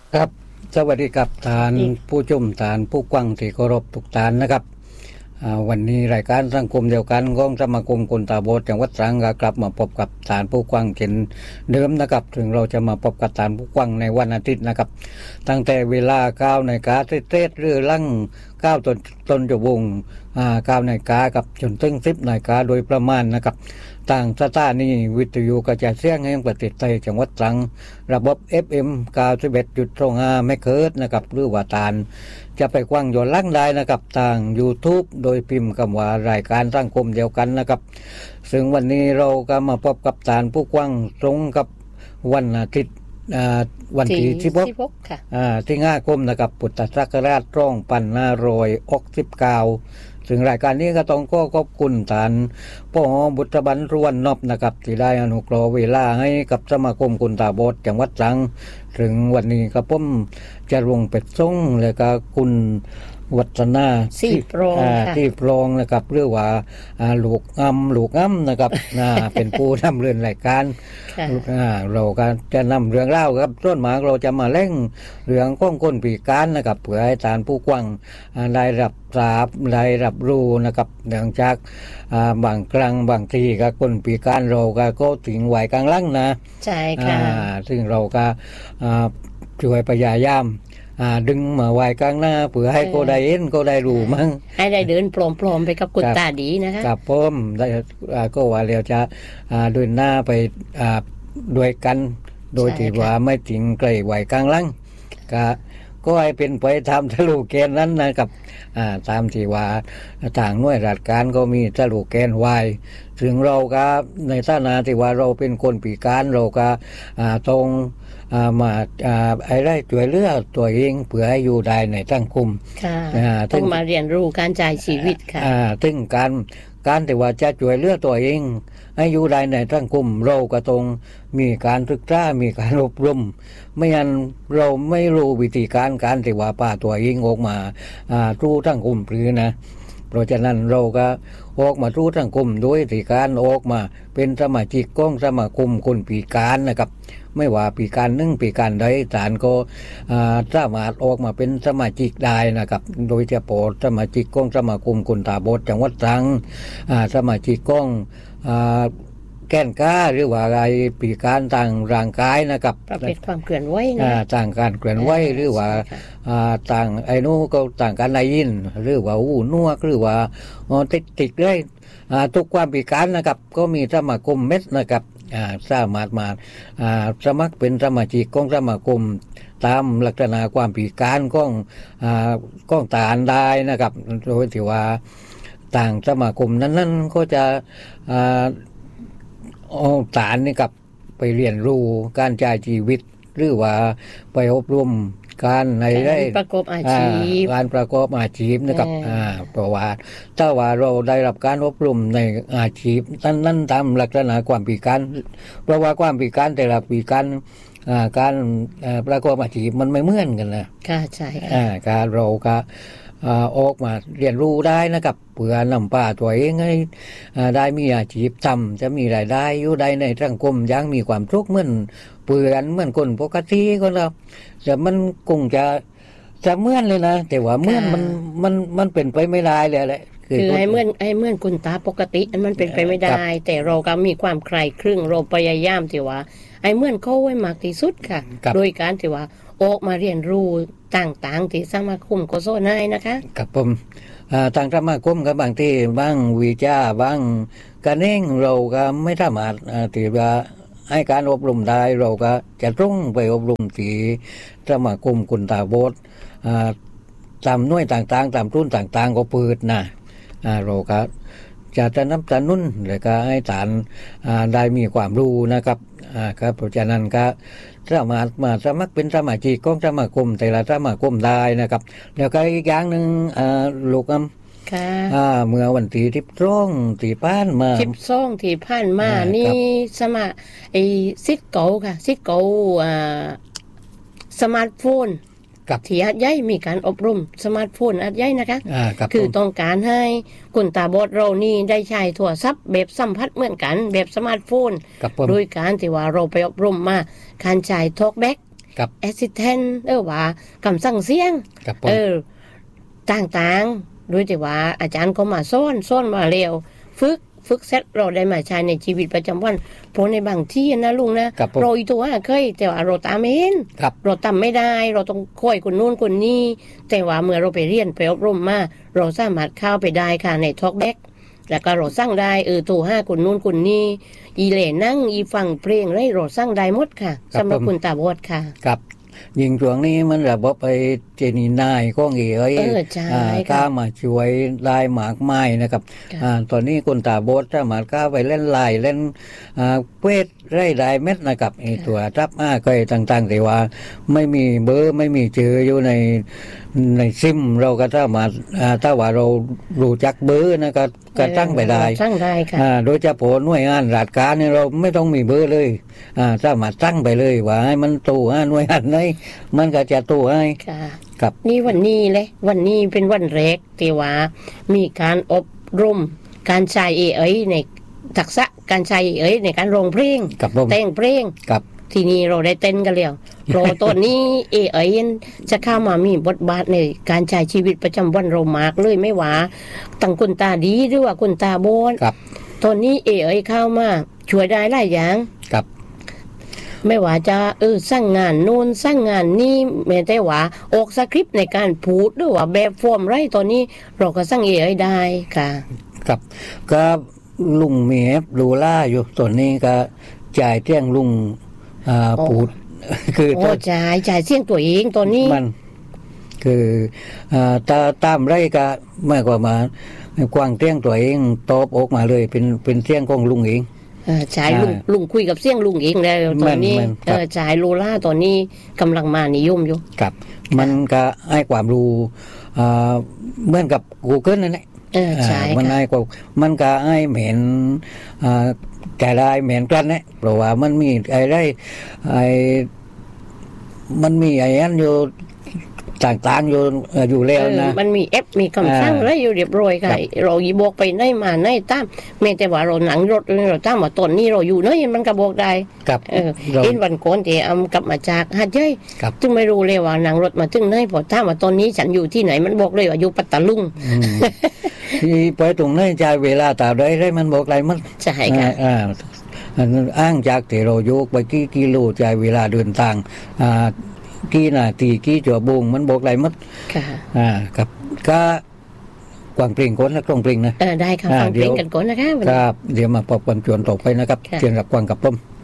ครับสวัสดีครับท่านผู้ชมท่านผู้ฟังที่เคารพทุกท่านนะครับวันนี้รายการสังคมเดียวกันของสมาคมคนตาบอดจังหวัดตรังก็กลับมาพบกับท่านผู้ฟังเช่นเดิมนะครับถึงเราจะมาพบกับท่านผู้ฟังในวันอาทิตย์นะครับตั้งแต่เวลา 9 นาฬิกาเศษหรือหลัง9ต้นชั่วโมง9 นาฬิกากับจนถึง 10 นาฬิกาโดยประมาณนะครับต่างสถานีวิทยุกระจายเสียงแห่งประเทศไทยจังหวัดตรังระบบ FM 91.25 เมกะเฮิรตซ์นะครับหรือว่าตานจะไปกว้างย้อนหลังได้นะครับทาง YouTube โดยพิมพ์คำว่ารายการสังคมเดียวกันนะครับซึ่งวันนี้เราก็มาพบกับท่านผู้ฟังตรงกับวันอาทิตย์วันที่16ค่ะที่5 คมนะครับพุทธศักราช2569ซึ่งรายการนี้ก็ต้องขอบคุณท่านพ่อบุตรบรรรวนนอบนะครับที่ได้อนุเคราะห์เวลาให้กับสมาคมคนตาบอดจังหวัดตรังถึงวันนี้ก็ผมจะลงเป็ดส่งแล้วก็คุณวัฒนาที่โปร่งค่ะที่โปร่งนะครับหรือว่าลูกอ้ำนะครับเป็นผู้นำเรื่องรายการเราก็จะนำเรื่องเล่าครับต้นหมากเราจะมาเล่งเรื่องของคนพิการนะครับเพื่อให้ท่านผู้ฟังได้รับทราบได้รับรู้นะครับเนื่องจากบางครั้งบางทีก็คนพิการเราก็ถึงวัยกลางลังนะใช่ค่ะซึ่งเราก็ช่วยพยายามดึงมาไว้กลางหน้าเพื่อให้ก็ได้เห็นก็ได้รู้มั้งให้ได้เดินปลอมๆไปกับกุตาดีนะคะครับผมได้ก็ว่าเราจะเดินหน้าไปด้วยกันโดยที่ว่าไม่ถึงไกลไว้กลางหลังก็ให้เป็นไปตามสโลแกนนั้นนะครับตามที่ว่าต่างหน่วยราชการก็มีสโลแกนไว้ถึงเราก็ในฐานะที่ว่าเราเป็นคนพิการเราก็ต้องมาได้ช่วยเหลือตัวเองเพื่อให้อยู่ได้ในสังคมต้องมาเรียนรู้การจ่ายชีวิตค่ะถึงการที่ว่าจะช่วยเหลือตัวเองให้อยู่ได้ในสังคมเราก็ต้องมีการศึกษามีการอบรมไม่งั้นเราไม่รู้วิธีการที่ว่าป่าตัวเองออกมาสู้สังคมหรือนะเพราะฉะนั้นเราก็ออกมาสู้สังคมโดยที่การออกมาเป็นสมาชิกของสมาคมคนพิการนะครับไม่ว่าปีการหนึ่งปีการใดศาลก็สามารถออกมาเป็นสมาชิกได้นะครับโดยเฉพาะสมาชิกของสมาคมคนตาบอดจังหวัดตรังสมาชิกของแก้นก้าหรือว่าอะไรปีการต่างร่างกายนะครับประเภทความเคลื่อนไหวนะต่างการเคลื่อนไหวหรือว่าต่างไอ้นู้ก็ต่างการได้ยินหรือว่าหูหนวกหรือว่าติดเลยทุกความปีการนะครับก็มีสมาคมเม็ดนะครับสามารถมาสมัครเป็นสมาชิกของสมาคมตามลักษณะความพิการของตาอันได้นะครับโดยที่ว่าต่างสมาคมนั้นๆก็จะตานี่กับไปเรียนรู้การจ่ายชีวิตหรือว่าไปอบรมการในได้ประกอบอาชีพการประกอบอาชีพนะครับเพราะว่าถ้าว่าเราได้รับการอบรมในอาชีพนั้นตามลักษณะความพิการเพราะว่าความพิการแต่ละพิการการประกอบอาชีพมันไม่เหมือนกันนะค่ะใช่การเราก็ออกมาเรียนรู้ได้นะครับเพื่อนำป่าตัวเองให้ได้มีอาชีพทำจะมีรายได้อยู่ได้ในสังคมยังมีความสุขเหมือนเพื่อนเหมือนคนปกติคนเราแต่มันคงจะเหมือนเลยนะแต่ว่าเหมือนมันเป็นไปไม่ได้เลยแหละคือให้เหมือนคนตาปกติมันเป็นไปไม่ได้แต่เราก็มีความใคร่ครึ่งเราพยายามที่ว่าให้เหมือนเขาไว้มากที่สุดค่ะโดยการที่ว่าออกมาเรียนรู้ต่างๆที่สมาคมก็สอนให้นะคะครับผมทางสมาคมกับบางที่บางวิชาบางการเองเราก็ไม่สามารถที่จะให้การอบรมได้เราก็จะต้องไปอบรมที่สมาคมคนตาบอดตามหน่วยต่างๆตามทุนต่างๆก็เปิดนะเราก็จะนำสนุนแล้วก็ให้ฐานได้มีความรู้นะครับครับเพราะฉะนั้นก็สามารถมาสมัครเป็นสมาชิกของสมาคมแต่ละสมาคมได้นะครับแล้วก็อีกอย่างหนึ่งลูกเมื่อวันที่12ที่ผ่านมา 12ที่ผ่านมานี่สมาซิทเก่าค่ะซิทเก่าสมาร์ทโฟนที่อัดใหญ่มีการอบรมสมาร์ทโฟนอัดใหญ่นะคะคือต้องการให้คนตาบอดเรานี่ได้ใช้โทรศัพท์แบบสัมผัสเหมือนกันแบบสมาร์ทโฟนโดยการที่ว่าเราไปอบรมมาการใช้ทอล์กแบ็ก assistant ว่าคำสั่งเสียงต่างๆโดยที่ว่าอาจารย์ก็มาสอนมาเร็วฝึกเสร็จเราได้มาใช้ในชีวิตประจำวันเพราะในบางที่นะลุงนะเราอีตัวเคยแต่ว่าเราตามไม่เห็นเราทำไม่ได้เราต้องคอยคนนู้นคนนี้แต่ว่าเมื่อเราไปเรียนไปอบรมมาเราสามารถเข้าไปได้ค่ะในทอล์กแบ็กแล้วก็เราสร้างได้ตัว5คนนู้นคนนี้อีเหล่นั่งอีฟังเพลงไรเราสร้างได้หมดค่ะสำหรับคุณตาบอดค่ะครับยิงช่วงนี้มันระบบไปเจนีนายก็เอ๋ยก้ามาช่วยลายหมากไม้นะครับตอนนี้คนตาบอดสามารถก้าไปเล่นลายเล่นเวทไร่ลายเม็ดนะครับไอตัวรับก็ต่างๆแต่ว่าไม่มีเบอร์ไม่มีเจออยู่ในซิมเราก็สามารถถ้าว่าเรารู้จักเบอร์นะครับก็ตั้งไปได้โดยเฉพาะหน่วยงานราชการเนี่ยเราไม่ต้องมีเบอร์เลยสามารถตั้งไปเลยว่าให้มันตู้หน่วยงานไหนมันก็จะตู้ให้ครับนี่วันนี้เป็นวันแรกที่ว่ามีการอบรมการใช้ AI ในทักษะการใช้ AI ในการร้องเพลงแต่งเพลงทีนี้เราได้เต้นกันแล้วเพราะตอนนี้ AI จะเข้ามามีบทบาทในการใช้ชีวิตประจำวันเรามากเลยไม่ว่าตั้งคนตาดีหรือว่าคนตาบอดตอนนี้ AI เข้ามาช่วยได้หลายอย่างไม่ว่าจะสร้างงานโน้นสร้างงานนี่แม้แต่ว่าออกสคริปต์ในการพูดหรือว่าแบบฟอร์มไรตอนนี้เราก็สร้าง AI ได้ค่ะครับก็ลุงเมียบลูล่าอยู่ตอนนี้ก็จ่ายเที่ยงลุงพูดคือจ่ายเสียงตัวเองตอนนี้มันคือตามไรก็ไม่กว่ามากวางเที่ยงตัวเองตอบออกมาเลยเป็นเที่ยงของลุงเองชายลุงคุยกับเสียงลุงเองแล้วตอนนี้ชายโลล่าตอนนี้กำลังมานิยมอยู่ครับมันก็ให้ความรู้เหมือนกับ Google นั่นแหละมันให้กว่ามันก็ให้เหม็นแก่ได้เหม็นกันนะเพราะว่ามันมีอะไรมันมีไอ้นั่นอยู่ต่างๆอยู่แล้วนะมันมีแอปมีคำสั่งอะไรอยู่เรียบร้อยค่ะเราอีบอกไปไหนมาไหนตามแม้แต่ว่าเราหนังรถเราตามว่าตอนนี้เราอยู่ไหนมันก็บอกได้เห็นวันก่อนที่กลับมาจากหาดใหญ่จึงไม่รู้เลยว่าหนังรถมาถึงไหนพอตามว่าตอนนี้ฉันอยู่ที่ไหนมันบอกเลยว่าอยู่ปัตตาลุงที่ไปตรงนั้นจ่ายเวลาตาได้มันบอกอะไรมันใช่ค่ะอ้างจากที่เราโยกไปกี่กิโลจ่ายเวลาเดินทางกี่นาทีกี่ชั่วโมงมันบอกอะไรมัดครับก็กวางเพลงก้นและกลองเพลงนะได้ค่ะฟังเพลงกันก่อนนะคะครับเดี๋ยวมาพบกันจวนต่อไปนะครับเชิญรับกวางกับผม